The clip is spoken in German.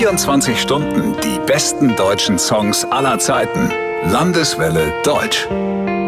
24 Stunden die besten deutschen Songs aller Zeiten. Landeswelle Deutsch.